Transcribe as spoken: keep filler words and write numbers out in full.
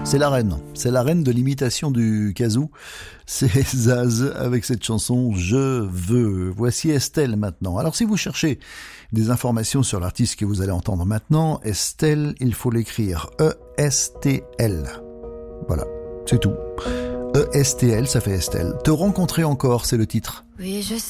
C'est la reine, c'est la reine de l'imitation du kazoo. C'est Zaz avec cette chanson « Je veux ». Voici Estelle maintenant. Alors si vous cherchez des informations sur l'artiste que vous allez entendre maintenant, Estelle, il faut l'écrire E S T L. Voilà, c'est tout. E S T L, ça fait Estelle. Te rencontrer encore, c'est le titre. Oui, je